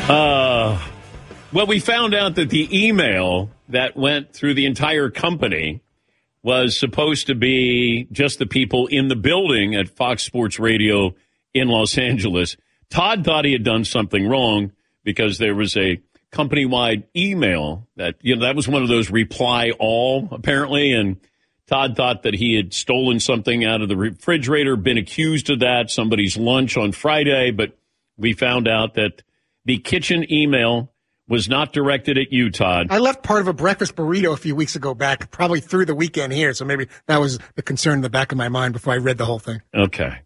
Well, we found out that the email that went through the entire company was supposed to be just the people in the building at Fox Sports Radio in Los Angeles. Todd thought he had done something wrong because there was a company-wide email that, that was one of those reply all, apparently, and Todd thought that he had stolen something out of the refrigerator, been accused of that, somebody's lunch on Friday, but we found out that the kitchen email was not directed at you, Todd. I left part of a breakfast burrito a few weeks ago back, probably through the weekend here, so maybe that was the concern in the back of my mind before I read the whole thing. Okay.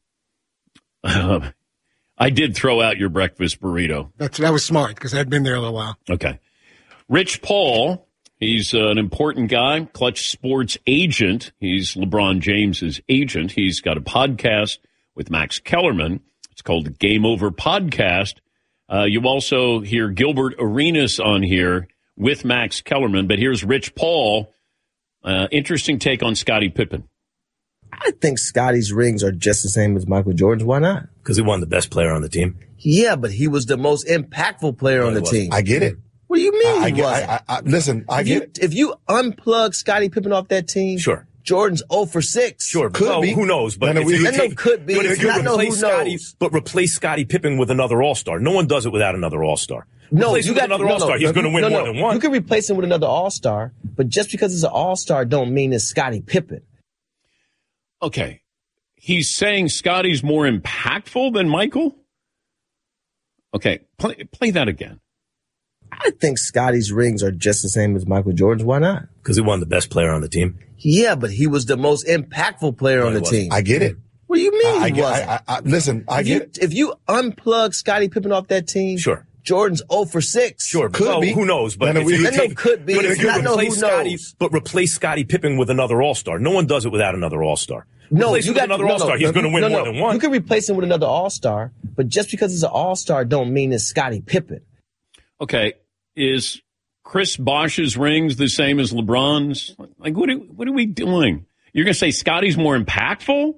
I did throw out your breakfast burrito. That was smart because I'd been there a little while. Okay. Rich Paul, he's an important guy, Clutch Sports agent. He's LeBron James's agent. He's got a podcast with Max Kellerman. It's called the Game Over Podcast. You also hear Gilbert Arenas on here with Max Kellerman. But here's Rich Paul. Interesting take on Scottie Pippen. I think Scottie's rings are just the same as Michael Jordan's. Why not? Because he won the best player on the team. Yeah, but he was the most impactful player on the team. I get it. What do you mean he wasn't? Listen, I get it. If you unplug Scottie Pippen off that team, sure. Jordan's 0 for 6. Sure, could be. Who knows? But could be. It's not know who knows. But replace Scottie Pippen with another All-Star. No one does it without another All-Star. No, replace him with another All-Star. He's going to win more than one. You can replace him with another All-Star, but just because it's an All-Star don't mean it's Scottie Pippen. Okay. He's saying Scottie's more impactful than Michael? Okay, play that again. I think Scottie's rings are just the same as Michael Jordan's. Why not? Because he won the best player on the team. Yeah, but he was the most impactful player on the team. I get it. What do you mean he wasn't? Listen, I get it. If you unplug Scottie Pippen off that team, sure. Jordan's 0 for 6. Sure, could be. Who knows? But could be. It's not know who knows. But replace Scottie Pippen with another All-Star. No one does it without another All-Star. No, replace him with another All-Star. He's going to win more than one. You can replace him with another All-Star, but just because it's an All-Star don't mean it's Scottie Pippen. Okay, is Chris Bosh's rings the same as LeBron's? Like, what are we doing? You're going to say Scottie's more impactful?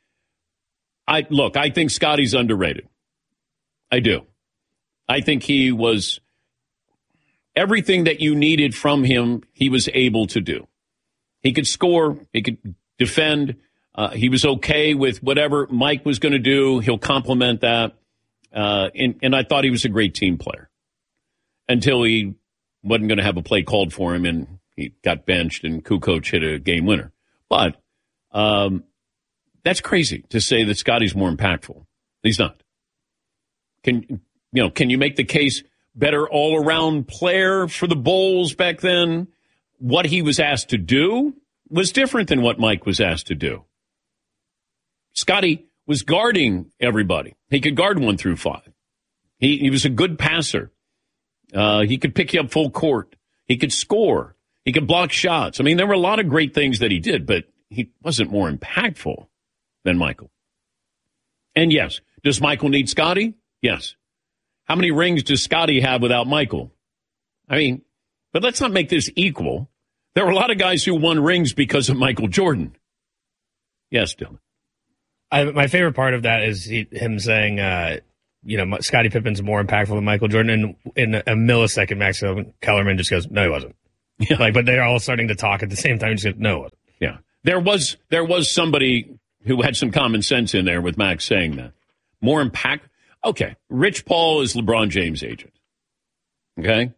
I think Scottie's underrated. I do. I think he was everything that you needed from him, he was able to do. He could score. He could defend. He was okay with whatever Mike was going to do. He'll complement that. And I thought he was a great team player until he wasn't going to have a play called for him and he got benched and Kukoc hit a game winner. But that's crazy to say that Scotty's more impactful. He's not. Can you make the case better all-around player for the Bulls back then? What he was asked to do was different than what Mike was asked to do. Scotty was guarding everybody. He could guard 1 through 5. He was a good passer. He could pick you up full court. He could score. He could block shots. I mean, there were a lot of great things that he did, but he wasn't more impactful than Michael. And yes, does Michael need Scotty? Yes. How many rings does Scotty have without Michael? I mean, but let's not make this equal. There were a lot of guys who won rings because of Michael Jordan. Yes, Dylan. My favorite part of that is him saying, Scottie Pippen's more impactful than Michael Jordan. And in a millisecond, Max Kellerman just goes, no, he wasn't. Yeah. But they're all starting to talk at the same time. He just goes, no, he wasn't. Yeah. There was somebody who had some common sense in there with Max saying that. More impact. Okay. Rich Paul is LeBron James' agent. Okay.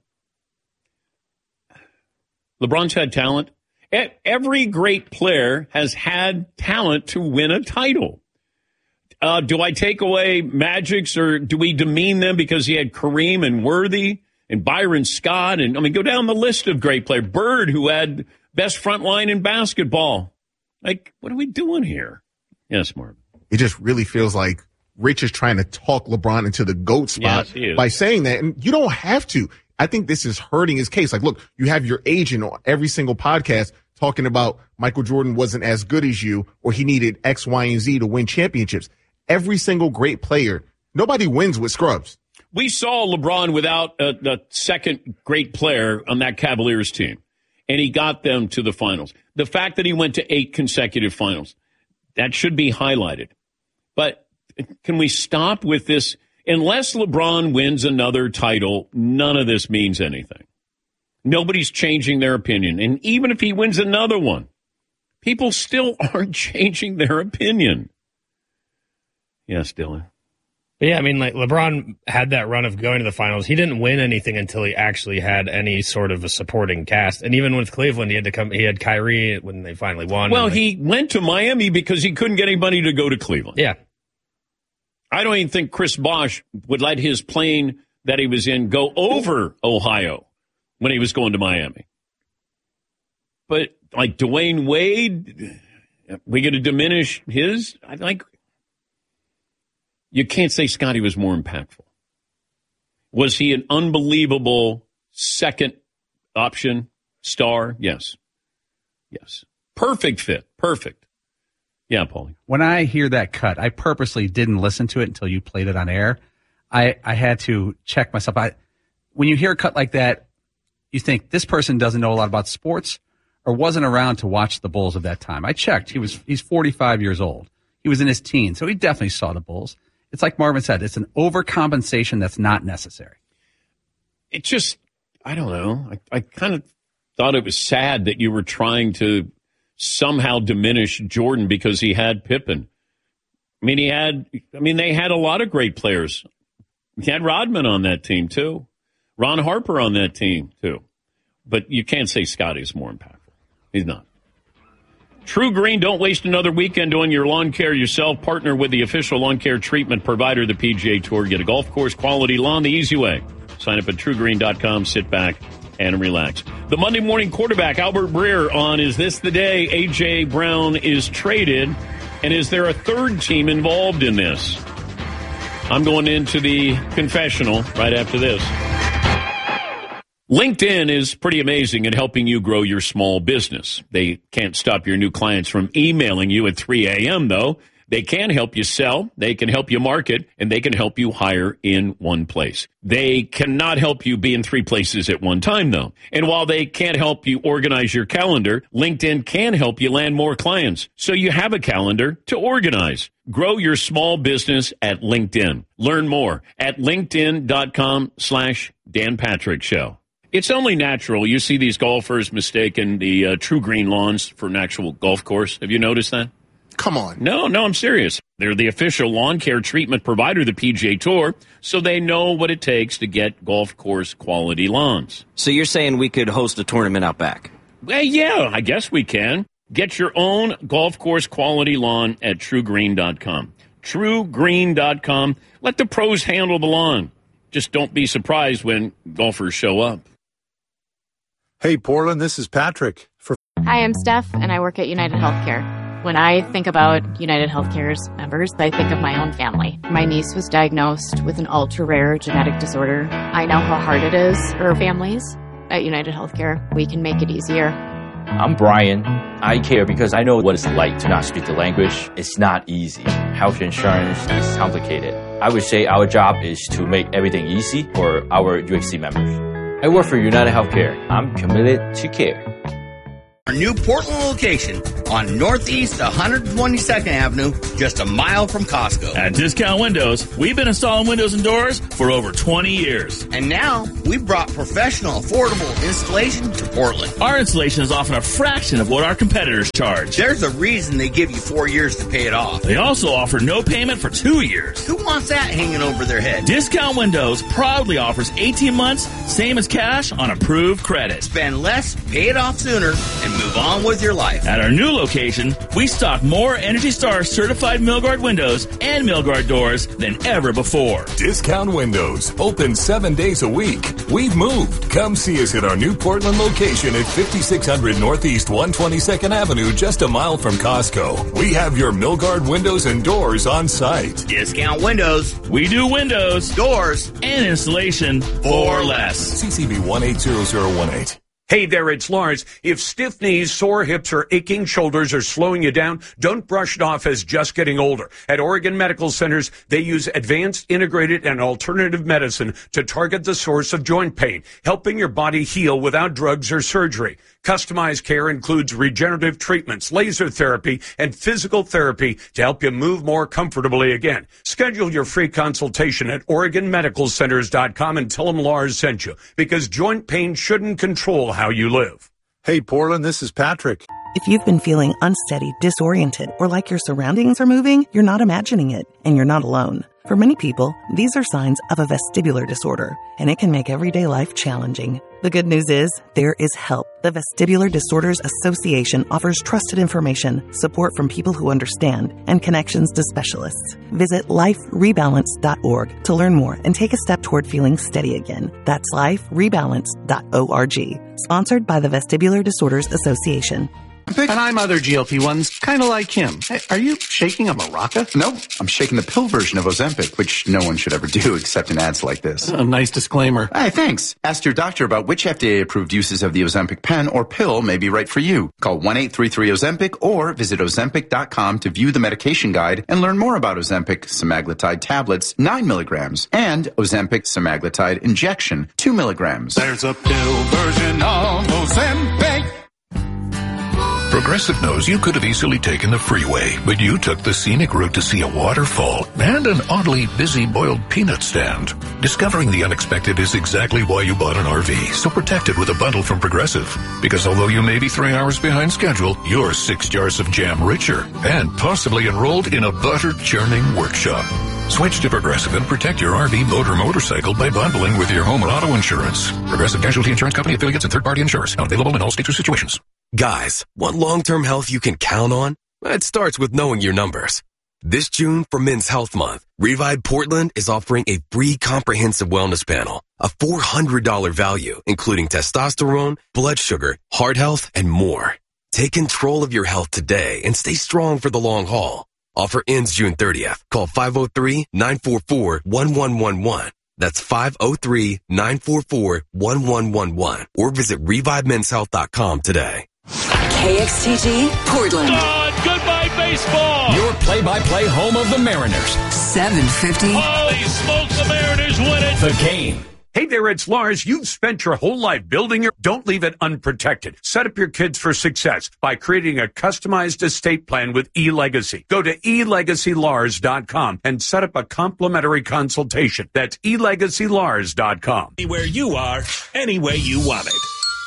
LeBron's had talent. Every great player has had talent to win a title. Do I take away Magic's or do we demean them because he had Kareem and Worthy and Byron Scott? And go down the list of great players. Bird, who had best front line in basketball. Like, what are we doing here? Yes, Mark. It just really feels like Rich is trying to talk LeBron into the GOAT spot by saying that. And you don't have to. I think this is hurting his case. Like, look, you have your agent on every single podcast talking about Michael Jordan wasn't as good as you or he needed X, Y, and Z to win championships. Every single great player, nobody wins with scrubs. We saw LeBron without the second great player on that Cavaliers team, and he got them to the finals. The fact that he went to 8 consecutive finals, that should be highlighted. But can we stop with this? Unless LeBron wins another title, none of this means anything. Nobody's changing their opinion. And even if he wins another one, people still aren't changing their opinion. Yes, Dylan. But yeah, I mean, like LeBron had that run of going to the finals. He didn't win anything until he actually had any sort of a supporting cast. And even with Cleveland, he had Kyrie when they finally won. Well, he went to Miami because he couldn't get anybody to go to Cleveland. Yeah. I don't even think Chris Bosh would let his plane that he was in go over Ohio when he was going to Miami. But like Dwayne Wade, we going to diminish his? You can't say Scotty was more impactful. Was he an unbelievable second option star? Yes. Yes. Perfect fit. Perfect. Yeah, Paulie. When I hear that cut, I purposely didn't listen to it until you played it on air. I had to check myself. When you hear a cut like that, you think this person doesn't know a lot about sports or wasn't around to watch the Bulls of that time. I checked. He's 45 years old. He was in his teens, so he definitely saw the Bulls. It's like Marvin said, it's an overcompensation that's not necessary. It just, I don't know. I kind of thought it was sad that you were trying to somehow diminish Jordan because he had Pippen. They had a lot of great players. He had Rodman on that team, too. Ron Harper on that team, too. But you can't say Scotty's more impactful. He's not. True Green, don't waste another weekend doing your lawn care yourself. Partner with the official lawn care treatment provider of the PGA Tour. Get a golf course quality lawn the easy way. Sign up at truegreen.com. Sit back and relax. The Monday morning quarterback, Albert Breer, on Is This the Day? A.J. Brown is traded. And is there a third team involved in this? I'm going into the confessional right after this. LinkedIn is pretty amazing at helping you grow your small business. They can't stop your new clients from emailing you at 3 a.m., though. They can help you sell, they can help you market, and they can help you hire in one place. They cannot help you be in 3 places at one time, though. And while they can't help you organize your calendar, LinkedIn can help you land more clients, so you have a calendar to organize. Grow your small business at LinkedIn. Learn more at linkedin.com/Dan Patrick Show. It's only natural. You see these golfers mistaking the True Green lawns for an actual golf course. Have you noticed that? Come on. No, I'm serious. They're the official lawn care treatment provider of the PGA Tour, so they know what it takes to get golf course quality lawns. So you're saying we could host a tournament out back? Well, yeah, I guess we can. Get your own golf course quality lawn at truegreen.com. Truegreen.com. Let the pros handle the lawn. Just don't be surprised when golfers show up. Hey, Portland, this is Patrick. Hi, I'm Steph, and I work at United Healthcare. When I think about United Healthcare's members, I think of my own family. My niece was diagnosed with an ultra-rare genetic disorder. I know how hard it is for families. At United Healthcare, we can make it easier. I'm Brian. I care because I know what it's like to not speak the language. It's not easy. Health insurance is complicated. I would say our job is to make everything easy for our UHC members. I work for United Healthcare. I'm committed to care. Our new Portland location on Northeast 122nd Avenue, just a mile from Costco. At Discount Windows, we've been installing windows and doors for over 20 years. And now, we've brought professional, affordable installation to Portland. Our installation is often a fraction of what our competitors charge. There's a reason they give you 4 years to pay it off. They also offer no payment for 2 years. Who wants that hanging over their head? Discount Windows proudly offers 18 months, same as cash, on approved credit. Spend less, pay it off sooner, and move on with your life. At our new location, we stock more Energy Star certified Milgard windows and Milgard doors than ever before. Discount Windows, open 7 days a week. We've moved. Come see us at our new Portland location at 5600 Northeast 122nd Avenue, just a mile from Costco. We have your Milgard windows and doors on site. Discount Windows. We do windows, doors, and installation for less. CCB 180018. Hey there, it's Lars. If stiff knees, sore hips, or aching shoulders are slowing you down, don't brush it off as just getting older. At Oregon Medical Centers, they use advanced, integrated, and alternative medicine to target the source of joint pain, helping your body heal without drugs or surgery. Customized care includes regenerative treatments, laser therapy, and physical therapy to help you move more comfortably again. Schedule your free consultation at OregonMedicalCenters.com and tell them Lars sent you, because joint pain shouldn't control how you live. Hey, Portland, this is Patrick. If you've been feeling unsteady, disoriented, or like your surroundings are moving, you're not imagining it, and you're not alone. For many people, these are signs of a vestibular disorder, and it can make everyday life challenging. The good news is, there is help. The Vestibular Disorders Association offers trusted information, support from people who understand, and connections to specialists. Visit liferebalance.org to learn more and take a step toward feeling steady again. That's liferebalance.org. Sponsored by the Vestibular Disorders Association. And I'm other GLP-1s, kind of like him. Hey, are you shaking a maraca? No, I'm shaking the pill version of Ozempic, which no one should ever do except in ads like this. A nice disclaimer. Hey, thanks. Ask your doctor about which FDA-approved uses of the Ozempic pen or pill may be right for you. Call 1-833-OZEMPIC or visit Ozempic.com to view the medication guide and learn more about Ozempic semaglutide tablets, 9 milligrams, and Ozempic semaglutide injection, 2 milligrams. There's a pill version of Ozempic. Progressive knows you could have easily taken the freeway, but you took the scenic route to see a waterfall and an oddly busy boiled peanut stand. Discovering the unexpected is exactly why you bought an RV, so protect it with a bundle from Progressive. Because although you may be 3 hours behind schedule, you're 6 jars of jam richer and possibly enrolled in a butter churning workshop. Switch to Progressive and protect your RV, boat, or motorcycle by bundling with your home or auto insurance. Progressive Casualty Insurance Company affiliates and third-party insurers. Not available in all states or situations. Guys, want long-term health you can count on? It starts with knowing your numbers. This June, for Men's Health Month, Revive Portland is offering a free comprehensive wellness panel, a $400 value, including testosterone, blood sugar, heart health, and more. Take control of your health today and stay strong for the long haul. Offer ends June 30th. Call 503-944-1111. That's 503-944-1111. Or visit ReviveMen'sHealth.com today. KXTG Portland. Goodbye, baseball. Your play-by-play home of the Mariners. 750. Holy smokes, the Mariners win it. The Game. Hey there, it's Lars. You've spent your whole life building your... Don't leave it unprotected. Set up your kids for success by creating a customized estate plan with eLegacy. Go to elegacylars.com and set up a complimentary consultation. That's elegacylars.com. Anywhere you are, any way you want it.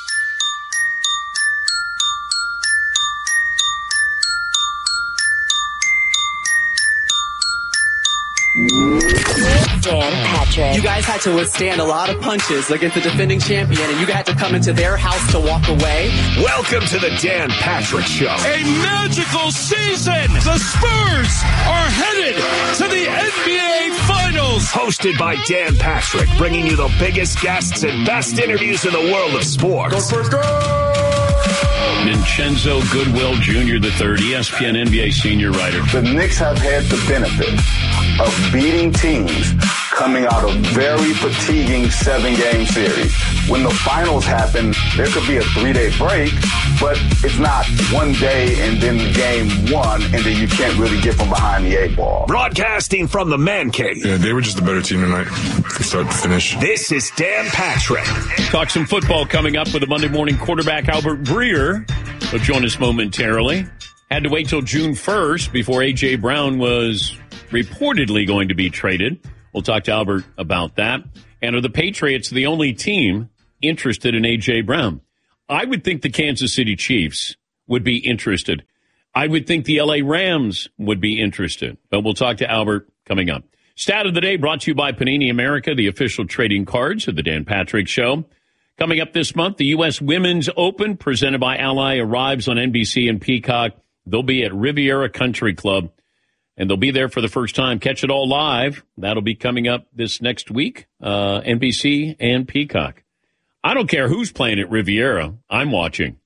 Dan Patrick. You guys had to withstand a lot of punches against the defending champion, and you had to come into their house to walk away. Welcome to the Dan Patrick Show. A magical season! The Spurs are headed to the NBA Finals! Hosted by Dan Patrick, bringing you the biggest guests and best interviews in the world of sports. Go Spurs, go! Vincenzo Goodwill Jr. III, ESPN NBA senior writer. The Knicks have had the benefit of beating teams coming out of very fatiguing 7-game series. When the finals happen, there could be a 3-day break, but it's not one day and then game one, and then you can't really get from behind the 8-ball. Broadcasting from the Man Cave. Yeah, they were just a better team tonight from start to finish. This is Dan Patrick. Talk some football coming up with the Monday morning quarterback Albert Breer. He'll join us momentarily. Had to wait till June 1st before A.J. Brown was reportedly going to be traded. We'll talk to Albert about that. And are the Patriots the only team interested in A.J. Brown? I would think the Kansas City Chiefs would be interested. I would think the L.A. Rams would be interested. But we'll talk to Albert coming up. Stat of the day brought to you by Panini America, the official trading cards of the Dan Patrick Show. Coming up this month, the U.S. Women's Open, presented by Ally, arrives on NBC and Peacock. They'll be at Riviera Country Club, and they'll be there for the first time. Catch it all live. That'll be coming up this next week, NBC and Peacock. I don't care who's playing at Riviera. I'm watching.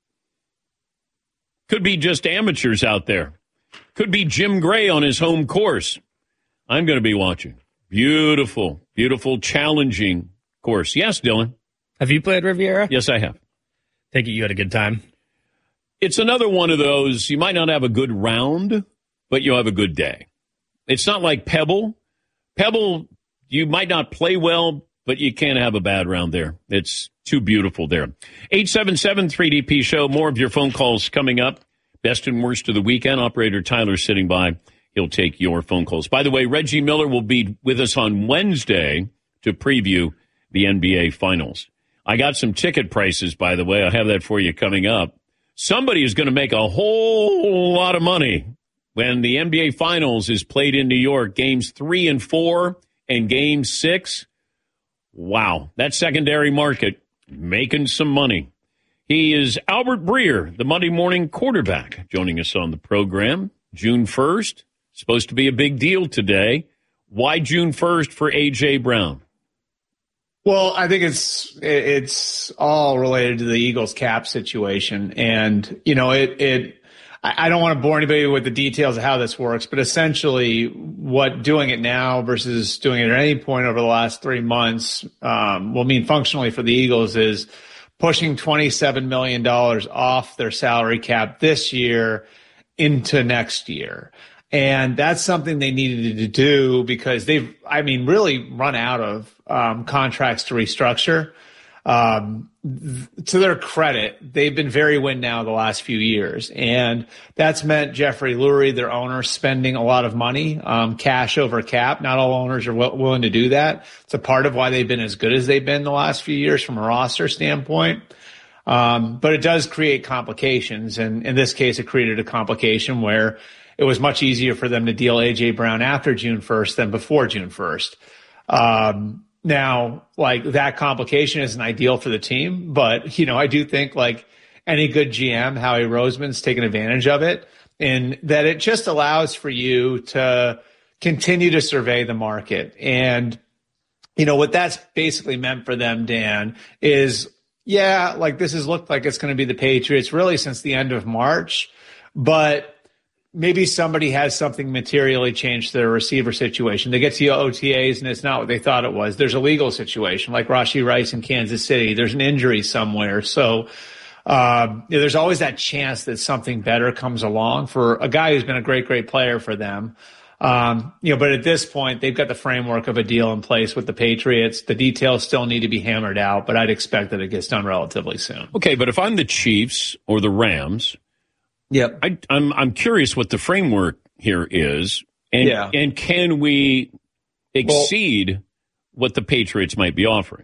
Could be just amateurs out there. Could be Jim Gray on his home course. I'm going to be watching. Beautiful, beautiful, challenging course. Yes, Dylan. Have you played Riviera? Yes, I have. Take it you had a good time. It's another one of those, you might not have a good round, but you'll have a good day. It's not like Pebble. Pebble, you might not play well, but you can't have a bad round there. It's too beautiful there. 877-3DP Show. More of your phone calls coming up. Best and worst of the weekend. Operator Tyler sitting by. He'll take your phone calls. By the way, Reggie Miller will be with us on Wednesday to preview the NBA Finals. I got some ticket prices, by the way. I have that for you coming up. Somebody is going to make a whole lot of money when the NBA Finals is played in New York. Games 3 and 4 and Game 6. Wow, that secondary market making some money. He is Albert Breer, the Monday morning quarterback, joining us on the program. June 1st, supposed to be a big deal today. Why June 1st for A.J. Brown? Well, I think it's all related to the Eagles cap situation. And, you know, I don't want to bore anybody with the details of how this works, but essentially what doing it now versus doing it at any point over the last 3 months will mean functionally for the Eagles is pushing $27 million off their salary cap this year into next year. And that's something they needed to do because they've, really run out of contracts to restructure. To their credit, they've been very win now the last few years. And that's meant Jeffrey Lurie, their owner, spending a lot of money, cash over cap. Not all owners are willing to do that. It's a part of why they've been as good as they've been the last few years from a roster standpoint. But it does create complications. And in this case, it created a complication where it was much easier for them to deal A.J. Brown after June 1st than before June 1st. Now, that complication isn't ideal for the team, but, I do think any good GM, Howie Roseman's taken advantage of it, and that it just allows for you to continue to survey the market. And, what that's basically meant for them, Dan, is, this has looked like it's going to be the Patriots really since the end of March, but maybe somebody has something materially changed their receiver situation. They get to OTAs and it's not what they thought it was. There's a legal situation like Rashee Rice in Kansas City. There's an injury somewhere. So, there's always that chance that something better comes along for a guy who's been a great, great player for them. But at this point, they've got the framework of a deal in place with the Patriots. The details still need to be hammered out, but I'd expect that it gets done relatively soon. Okay, but if I'm the Chiefs or the Rams, yep. I'm curious what the framework here is, and can we exceed what the Patriots might be offering?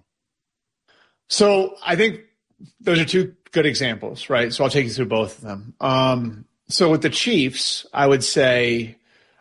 So I think those are two good examples, right? So I'll take you through both of them. So with the Chiefs, I would say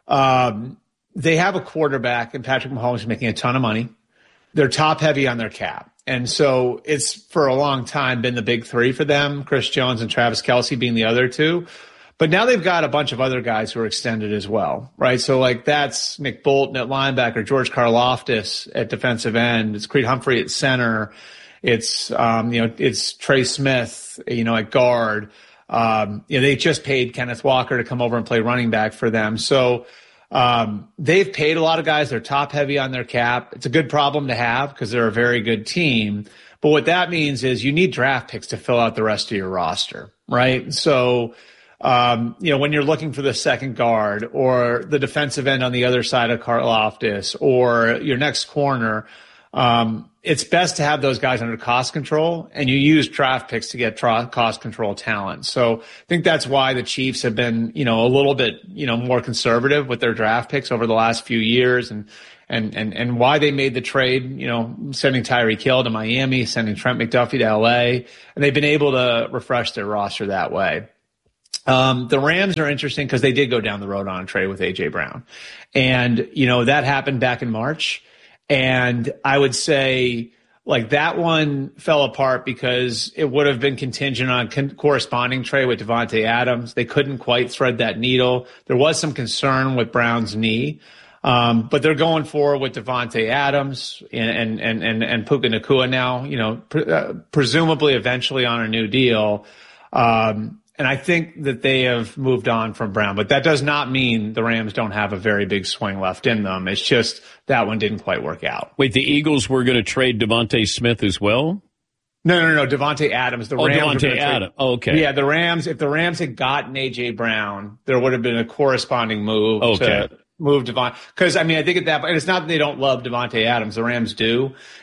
they have a quarterback in Patrick Mahomes making a ton of money. They're top heavy on their cap. And so it's for a long time been the big three for them, Chris Jones and Travis Kelce being the other two. But now they've got a bunch of other guys who are extended as well, right? So that's Nick Bolton at linebacker, George Karlaftis at defensive end. It's Creed Humphrey at center. It's, it's Trey Smith, at guard. They just paid Kenneth Walker to come over and play running back for them. So, they've paid a lot of guys. They're top heavy on their cap. It's a good problem to have because they're a very good team. But what that means is you need draft picks to fill out the rest of your roster, right? So, when you're looking for the second guard or the defensive end on the other side of Karlaftis or your next corner, it's best to have those guys under cost control, and you use draft picks to get cost control talent. So I think that's why the Chiefs have been, a little bit, more conservative with their draft picks over the last few years, and why they made the trade, sending Tyreek Hill to Miami, sending Trent McDuffie to LA, and they've been able to refresh their roster that way. The Rams are interesting because they did go down the road on a trade with A.J. Brown, and, that happened back in March. And I would say that one fell apart because it would have been contingent on corresponding trade with Devontae Adams. They couldn't quite thread that needle. There was some concern with Brown's knee. But they're going forward with Devontae Adams and Puka Nacua now, presumably eventually on a new deal. And I think that they have moved on from Brown, but that does not mean the Rams don't have a very big swing left in them. It's just that one didn't quite work out. Wait, the Eagles were going to trade Devontae Smith as well? No. Devontae Adams. The Rams. Devontae Adams. Okay. Yeah, the Rams. If the Rams had gotten A.J. Brown, there would have been a corresponding move to move Devontae. Because, I mean, I think at that point, and it's not that they don't love Devontae Adams. The Rams do.